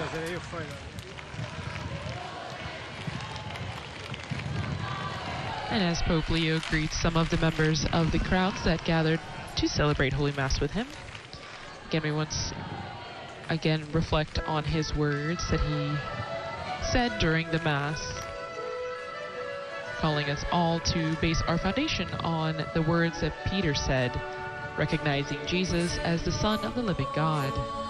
And as Pope Leo greets some of the members of the crowds that gathered to celebrate Holy Mass with him, again, we once again reflect on his words that he said during the Mass, calling us all to base our foundation on the words that Peter said, recognizing Jesus as the Son of the living God.